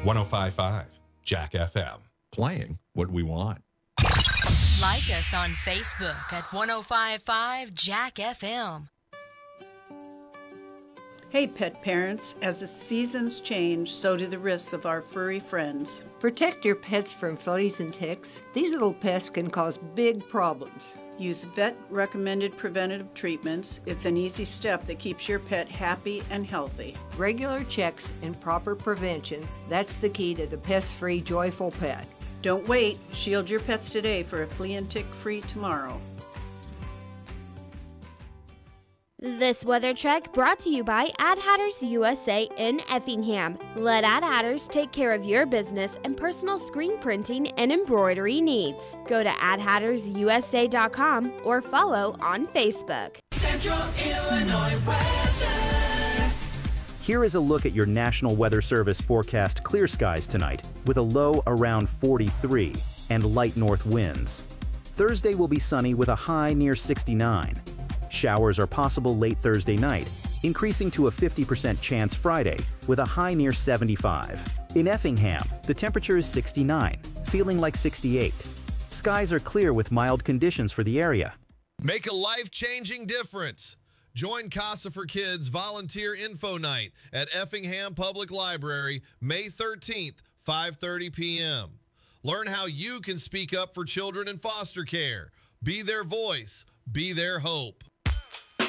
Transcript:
105.5 Jack FM. Playing what we want. Like us on Facebook at 105.5 Jack FM. Hey, pet parents, as the seasons change, so do the risks of our furry friends. Protect your pets from fleas and ticks. These little pests can cause big problems. Use vet-recommended preventative treatments. It's an easy step that keeps your pet happy and healthy. Regular checks and proper prevention, that's the key to the pest-free, joyful pet. Don't wait. Shield your pets today for a flea and tick-free tomorrow. This weather check brought to you by Ad Hatters USA in Effingham. Let Ad Hatters take care of your business and personal screen printing and embroidery needs. Go to adhattersusa.com or follow on Facebook. Central Illinois weather. Here is a look at your National Weather Service forecast clear skies tonight with a low around 43 and light north winds. Thursday will be sunny with a high near 69. Showers are possible late Thursday night, increasing to a 50% chance Friday with a high near 75. In Effingham, the temperature is 69, feeling like 68. Skies are clear with mild conditions for the area. Make a life-changing difference. Join Casa for Kids Volunteer Info Night at Effingham Public Library, May 13th, 5:30 p.m. Learn how you can speak up for children in foster care. Be their voice. Be their hope.